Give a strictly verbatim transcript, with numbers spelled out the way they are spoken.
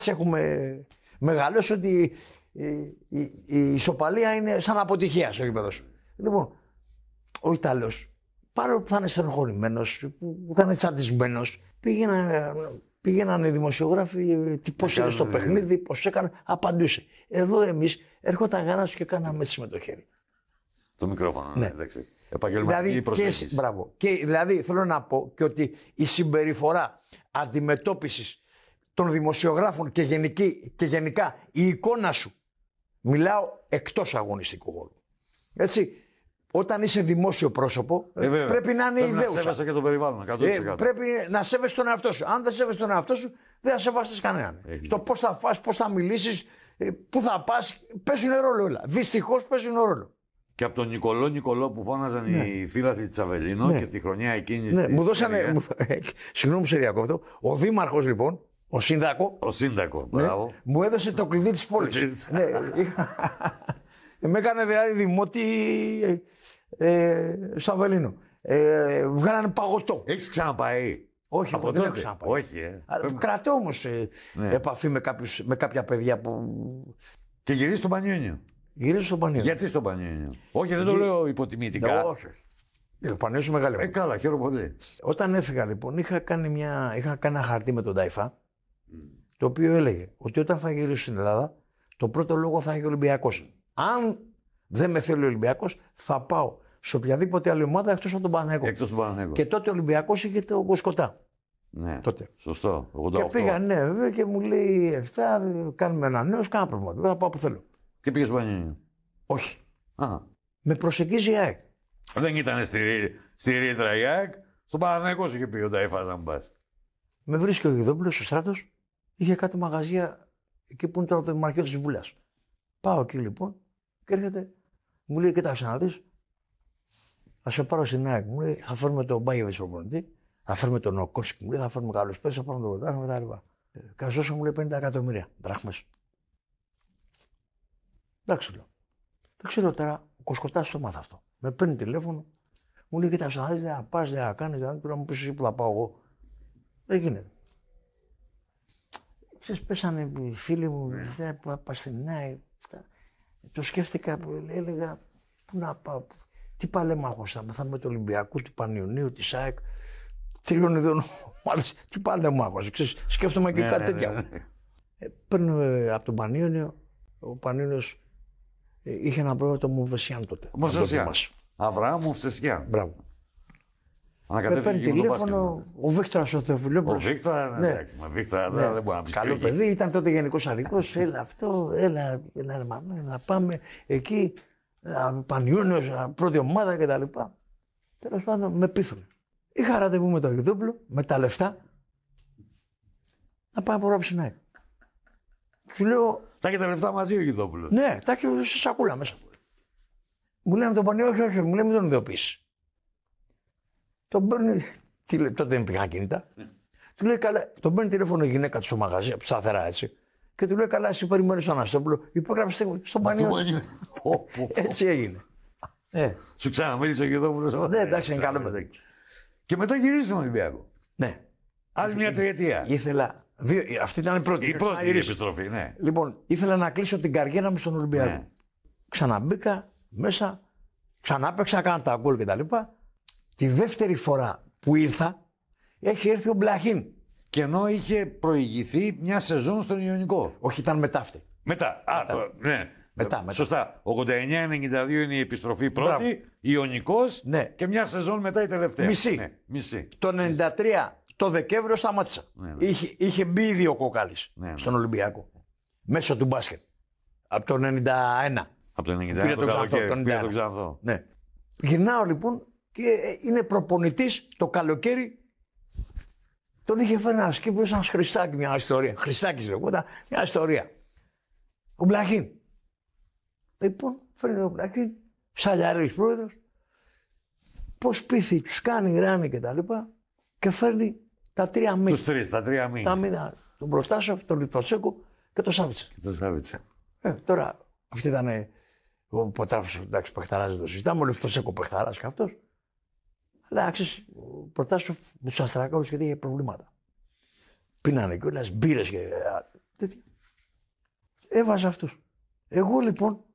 έχουμε μεγαλώσει ότι η, η, η ισοπαλία είναι σαν αποτυχία στο γήπεδο σου. Λοιπόν, ο Ιταλός, παρόλο που θα είναι στενοχωρημένος, που θα είναι τσαντισμένος, πήγαιναν, πήγαιναν οι δημοσιογράφοι πώς είδε στο παιχνίδι, πώς έκανε, απαντούσε. Εδώ εμείς έρχονταν γάνας και κάναμε έτσι με το χέρι. Το μικρόφωνο, ναι, εντάξει. Επαγγελματική δηλαδή, προσέγγιση. Και, μπράβο. Και, δηλαδή θέλω να πω και ότι η συμπεριφορά αντιμετώπισης των δημοσιογράφων και, γενική, και γενικά η εικόνα σου, μιλάω εκτός αγωνιστικού χώρου. Έτσι, όταν είσαι δημόσιο πρόσωπο, ε, πρέπει να είναι ιδέουσα. Να σέβεσαι και το περιβάλλον, εκατό τοις εκατό. Ε, πρέπει να σέβεσαι τον εαυτό σου. Αν δεν σέβεσαι τον εαυτό σου, δεν θα σεβαστείς κανέναν. Έχει. Το πώς θα φας, πώς θα μιλήσεις, πού θα πας, παίζουν ρόλο όλα. Δυστυχώς παίζουν ρόλο. Και από τον Νικολό Νικολό που φώναζαν ναι. οι φίλαθλοι της Αβελίνο ναι. και τη χρονιά εκείνη ναι. της. Μου δώσανε. Μου... Συγγνώμη που σε διακόπτω. Ο δήμαρχος λοιπόν, ο Σύντακο. Ο Σύντακο, μπράβο. Ναι, μου έδωσε το κλειδί της πόλης. ναι, με έκανε δηλαδή δημότη ε, στο Αβελίνο. Ε, βγάλανε παγωτό. Έχεις ξαναπάει? Όχι, από δεν έχω ξαναπάει. Όχι, ε. Κρατώ όμως ε, ναι. επαφή με, κάποιους, με κάποια παιδιά που. Και γυρίζει στο Πανιόνιο. Γυρίζω στο Πανιόνιο. Γιατί στο Πανιόνιο? Όχι, δεν το λέω υποτιμητικά. Ναι, όχι. Το Πανιόνιο μεγάλο. Ε, καλά, χαίρομαι πολύ. Όταν έφυγα λοιπόν, είχα κάνει, μια, είχα κάνει ένα χαρτί με τον Ταϊφά, mm. το οποίο έλεγε ότι όταν θα γυρίσω στην Ελλάδα, το πρώτο λόγο θα έχει ο Ολυμπιακός. Αν δεν με θέλει ο Ολυμπιακός, θα πάω σε οποιαδήποτε άλλη ομάδα εκτός από τον Παναθηναϊκό. Εκτός του Παναθηναϊκού. Και τότε ο Ολυμπιακός είχε το Κοσκοτά. Ναι, τότε. Σωστό. ογδόντα οκτώ. Και πήγα, ναι, βέβαια, και μου λέει εφτά, κάνουμε ένα νέο, κάνα πρόβλημα. Δεν θα πάω που θέλω. Και πήγε στο Πανιόνιο? Όχι. Α. Με προσεγγίζει η ΑΕΚ. Δεν ήταν στη, στη ρήτρα η ΑΕΚ. Στον Παναθηναϊκό σου είχε πει ο Ταϊφάς να μου πας. Με βρίσκει ο Γιδόπουλος στο Στράτος. Είχε κάτι μαγαζιά εκεί που είναι τώρα το Δημαρχείο της Βουλάς. Πάω εκεί λοιπόν και έρχεται, μου λέει: κοίταξε να δεις, θα σε πάρω στην ΑΕΚ. Μου λέει: θα φέρουμε τον Μπάγεβιτς προπονητή, θα φέρουμε τον Οκόρσκι, μου λέει: θα φέρουμε καλούς παίκτες, θα πάρουμε τον Πρωτάθλημα κτλ. Καζόσο μου λέει πενήντα εκατομμύρια δράχμες. Εντάξει λέω. Δεν ξέρω τώρα, ο Κοσκοτάς το μάθα αυτό. Με παίρνει τηλέφωνο, μου λέει: κοίταξε να δεις, δεν πας, δεν κάνεις, δεν τώρα μου πεις εσύ που θα πάω εγώ. Δεν γίνεται. Ξέρεις, πέσανε οι φίλοι μου, δεν πας στην ΑΕΚ. Το σκέφτηκα, έλεγα, πού να πάω, τι παλέμαχος θα μάθαμε του Ολυμπιακού, του Πανιωνίου, της ΑΕΚ. Τριών ειδών ομάδες, τι παλέμαχος, ξέρεις, σκέφτομαι και ναι, κάτι ναι, τέτοια. Ναι, ναι. Ε, παίρνω ε, από τον Πανιόνιο, ο Πανιόνιος ε, είχε ένα πρόβλημα το Μουβεσιάν τότε. Μουβεσιάν. Αβραάμ Μουβεσιάν. Μπράβο. Με παίρνει τηλέφωνο ο Βίκτορας ο Θεοφιλόπουλος. Ο Βίκτορα, ναι. ναι. Βίκτορα, ναι. Δεν μπορεί να πει. Καλό παιδί, ήταν τότε γενικός αρικός. Έλα αυτό, έλα, έλα, έλα, να πάμε εκεί. Πανιόνιος, πρώτη ομάδα κτλ. Τέλος πάντων, με πείθουν. Είχα ραντεβού με τον Γιδόπουλο, με τα λεφτά, να πάμε από ράψη να είναι. Του λέω. Τα έχει τα λεφτά μαζί ο Γιδόπουλος. Ναι, τα έχει σε σακούλα μέσα. Μου λέει με τον Πανιόνιο, όχι, όχι, μου λέει με τον ειδοποιήσει. Τον παίρνει. Τότε δεν πήγαν κινητά. Mm. Του λέει καλά, τον παίρνει τηλέφωνο η γυναίκα του στο μαγαζί, σταθερά έτσι. Και του λέει καλά, εσύ περιμένει τον Αναστόπουλο, υπόγραψε στον Πανιόνιο. Έτσι έγινε. Ε. Σου ξαναμίλησε ο Γιδόπουλος. Ναι, εντάξει, είναι καλό παιδί. Και μετά γυρίζει στον Ολυμπιακό. Ναι. Άλλη μια τριετία. Ήθελα. Δύο, αυτή ήταν η πρώτη. Η πρώτη η επιστροφή, ναι. Λοιπόν, ήθελα να κλείσω την καριέρα μου στον Ολυμπιακό. Ναι. Ξαναμπήκα μέσα, ξανάπαιξα, έκανα τα γκολ κτλ. Τη δεύτερη φορά που ήρθα, έχει έρθει ο Μπλαχίν. Και ενώ είχε προηγηθεί μια σεζόν στον Ιωνικό. Όχι, ήταν μετά αυτή. Μετά. μετά. Α, ναι. Μετά, μετά. Σωστά. ογδόντα εννιά ενενήντα δύο είναι η επιστροφή πρώτη, Ιωνικός ναι. και μια σεζόν μετά η τελευταία. Μισή. Ναι, μισή. Το ενενήντα τρία το Δεκέμβριο σταμάτησα. Ναι, ναι. Είχε, είχε μπει ήδη ο Κόκαλης ναι, ναι. στον Ολυμπιακό. Μέσω του μπάσκετ. Από το ενενήντα ένα. Από το ενενήντα ένα. Πήρε το καλοκαίρι. Πήρε το Ξανθό. Ναι. Γυρνάω λοιπόν και είναι προπονητής το καλοκαίρι. Τον είχε φέρει ένα σκύπρο σαν Χριστάκι μια ιστορία. Χριστάκης λεγόταν, μια ιστορία. Ο Μπλαχίν. Λοιπόν, φέρνει ο Μπλαχίν, Σαλιαρής πρόεδρος, πώς πείθει, τους κάνει γράνη και τα λοιπά και φέρνει τα τρία μήνυμα. Τους τρεις, τα τρία μήνυμα. Τα μήνυμα, τον Προτάσοφ, τον Λιθοτσέκο και τον Σάβιτσα. Και τον Σάβιτσα. Ε, τώρα, αυτή ήταν ο Ποτάφος, εντάξει, παιχταράς δεν το συζητάμε, ο Λιθοτσέκο παιχταράς και αυτός. Αλλά ξέρεις, ο Προτάσοφ με τους Αστρακάλους γιατί είχε προβλήματα. Πίνανε κιόλας μπύρες και τέτοια. έβαζε αυτούς. Εγώ λοιπόν